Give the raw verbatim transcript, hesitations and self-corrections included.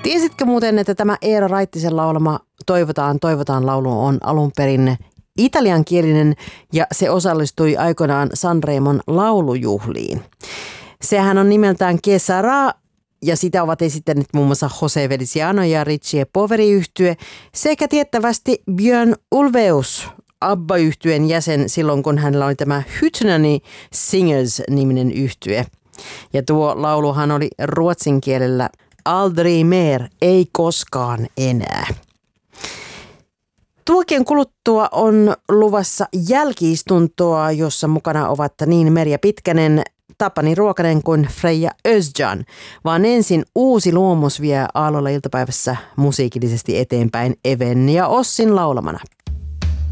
Tiesitkö muuten, että tämä Eero Raittisen laulama Toivotaan, toivotaan laulu on alun perin italiankielinen ja se osallistui aikoinaan Sanremon laulujuhliin. Sehän on nimeltään Che Sarà ja sitä ovat esittäneet muun muassa Jose Feliciano ja Richie Poveri-yhtye sekä tiettävästi Björn Ulvaeus, ABBA-yhtyeen jäsen silloin, kun hänellä oli tämä Hütnäni Singers-niminen yhtye. Ja tuo lauluhan oli ruotsin kielellä Aldrig mer, ei koskaan enää. Tuokien kuluttua on luvassa jälkiistuntoa, jossa mukana ovat niin Merja Pitkänen, Tapani Ruokanen kuin Freija Özcan, vaan ensin uusi luomus vie Aallolla iltapäivässä musiikillisesti eteenpäin Even ja Ossin laulamana.